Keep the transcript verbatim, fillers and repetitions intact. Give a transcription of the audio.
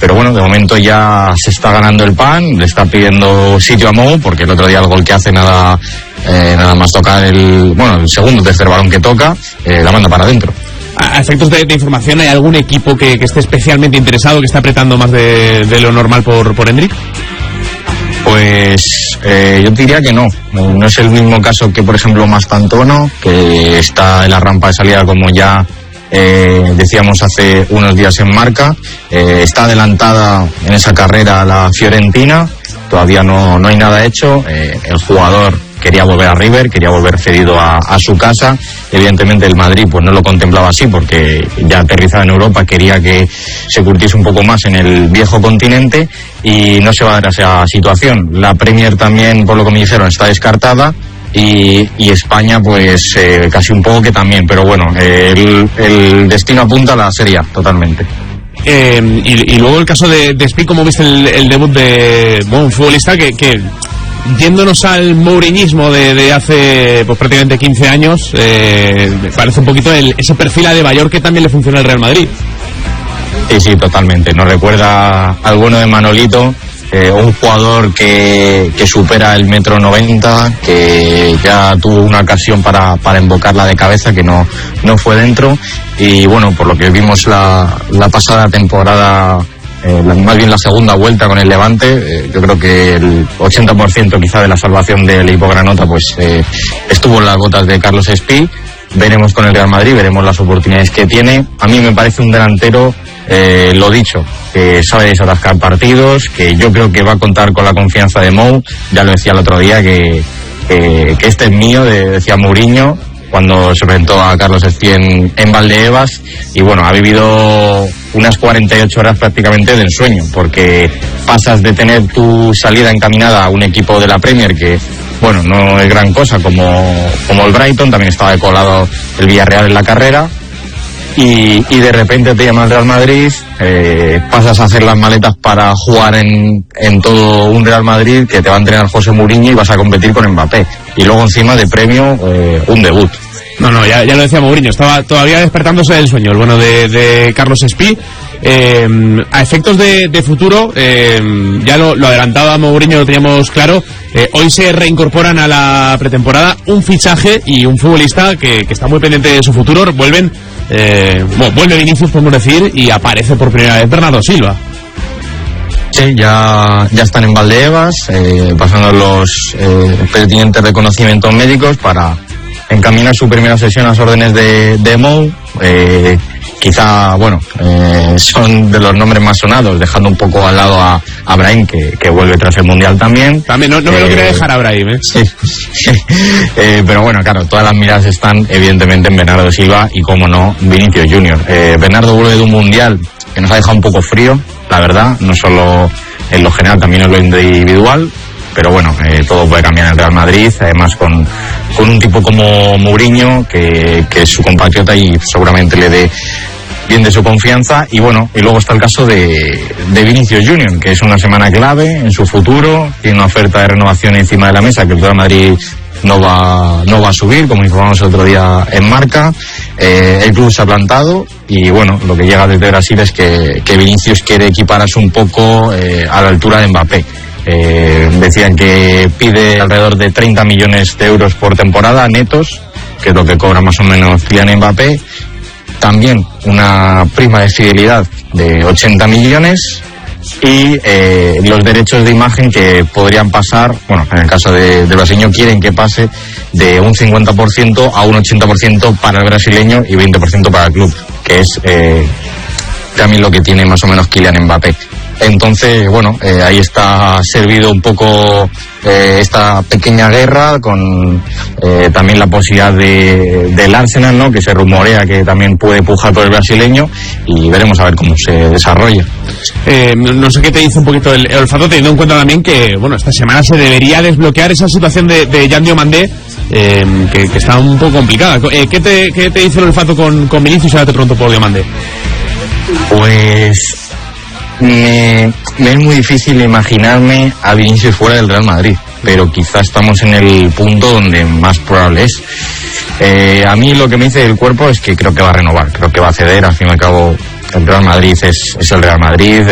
pero bueno, de momento ya se está ganando el pan, le está pidiendo sitio a Mou, porque el otro día el gol que hace nada, eh, nada más tocar el, bueno, el segundo o tercer balón que toca, eh, la manda para adentro. A efectos de, de información, ¿hay algún equipo que, que esté especialmente interesado, que esté apretando más de, de lo normal por, por Endrick? Pues eh, yo diría que no. No es el mismo caso que, por ejemplo, Mastantuono, que está en la rampa de salida, como ya eh, decíamos hace unos días en Marca. Eh, está adelantada en esa carrera la Fiorentina. Todavía no, no hay nada hecho. Eh, el jugador quería volver a River, quería volver cedido a, a su casa. Evidentemente el Madrid pues no lo contemplaba así, porque ya aterrizaba en Europa, quería que se curtiese un poco más en el viejo continente, y no se va a dar esa situación. La Premier también, por lo que me dijeron, está descartada, y, y España pues eh, casi un poco que también, pero bueno, eh, el, el destino apunta a la Serie A totalmente. Eh, y, y luego el caso de, de Speed, ¿cómo viste el, el debut de bueno, un futbolista que, que yéndonos al mouriñismo de, de hace pues, prácticamente quince años, eh, parece un poquito el, ese perfil a De Bayor que también le funciona al Real Madrid? Sí, sí, totalmente. Nos recuerda al bueno de Manolito, eh, un jugador que, que supera el metro noventa, que ya tuvo una ocasión para, para embocarla de cabeza, que no, no fue dentro. Y bueno, por lo que vimos la, la pasada temporada, Eh, más bien la segunda vuelta con el Levante, eh, yo creo que el ochenta por ciento quizá de la salvación del Hipogranota pues eh, estuvo en las botas de Carlos Espí. Veremos con el Real Madrid, veremos las oportunidades que tiene. A mí me parece un delantero, eh, lo dicho, que sabe desatascar partidos, que yo creo que va a contar con la confianza de Mou. Ya lo decía el otro día, que, que, que este es mío, de, decía Mourinho cuando se enfrentó a Carlos Espí en, en Valdebebas, y bueno, ha vivido unas cuarenta y ocho horas prácticamente de ensueño, porque pasas de tener tu salida encaminada a un equipo de la Premier que, bueno, no es gran cosa, como, como el Brighton, también estaba colado el Villarreal en la carrera, y, y de repente te llama el Real Madrid, eh, pasas a hacer las maletas para jugar en, en todo un Real Madrid que te va a entrenar José Mourinho, y vas a competir con Mbappé, y luego encima de premio eh, un debut. No, no, ya, ya lo decía Mourinho, estaba todavía despertándose del sueño, el bueno de, de Carlos Espí. Eh, a efectos de, de futuro, eh, ya lo, lo adelantaba Mourinho, lo teníamos claro, eh, hoy se reincorporan a la pretemporada un fichaje y un futbolista que, que está muy pendiente de su futuro. Vuelven, eh, bueno, vuelve Vinicius, podemos decir, y aparece por primera vez Bernardo Silva. Sí, ya, ya están en Valdebebas, eh, pasando los eh, pertinentes reconocimientos médicos para encaminar su primera sesión a las órdenes de, de Mou. Eh, quizá, bueno, eh, son de los nombres más sonados, dejando un poco al lado a, a Brahim, que, que vuelve tras el Mundial también. También, no, no me eh, lo quería dejar a Brahim, ¿eh? Sí. eh, pero bueno, claro, todas las miradas están evidentemente en Bernardo Silva y, como no, Vinicius Junior Eh, Bernardo vuelve de un Mundial que nos ha dejado un poco frío, la verdad, no solo en lo general, también en lo individual. Pero bueno, eh, todo puede cambiar en el Real Madrid, además con, con un tipo como Mourinho, que, que es su compatriota y seguramente le dé bien de su confianza. Y bueno, y luego está el caso de, de Vinicius Junior, que es una semana clave en su futuro, tiene una oferta de renovación encima de la mesa que el Real Madrid no va, no va a subir, como informamos el otro día en Marca. Eh, el club se ha plantado, y bueno, lo que llega desde Brasil es que, que Vinicius quiere equipararse un poco eh, a la altura de Mbappé. Eh, decían que pide alrededor de treinta millones de euros por temporada netos, que es lo que cobra más o menos Kylian Mbappé. También una prima de fidelidad de ochenta millones, y eh, los derechos de imagen que podrían pasar, bueno, en el caso de, de brasileño quieren que pase de un cincuenta por ciento a un ochenta por ciento para el brasileño y veinte por ciento para el club, que es eh, también lo que tiene más o menos Kylian Mbappé. Entonces, bueno, eh, ahí está servido un poco eh, esta pequeña guerra, con eh, también la posibilidad de, del Arsenal, ¿no?, que se rumorea que también puede pujar por el brasileño, y veremos a ver cómo se desarrolla. Eh, no sé qué te dice un poquito el, el olfato, teniendo en cuenta también que, bueno, esta semana se debería desbloquear esa situación de, de Yan Diomandé, eh, que, que está un poco complicada. Eh, ¿qué, te, ¿Qué te dice el olfato con, con Vinicius? Ahora te pregunto por Diomandé. Pues Me, me es muy difícil imaginarme a Vinicius fuera del Real Madrid, pero quizá estamos en el punto donde más probable es. Eh, a mí lo que me dice el cuerpo es que creo que va a renovar, creo que va a ceder. Al fin y al cabo, el Real Madrid es, es el Real Madrid.